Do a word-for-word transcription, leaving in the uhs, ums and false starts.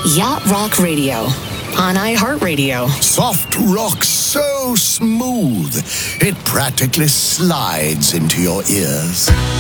Yacht Rock Radio on iHeartRadio. Soft rock so smooth, it practically slides into your ears.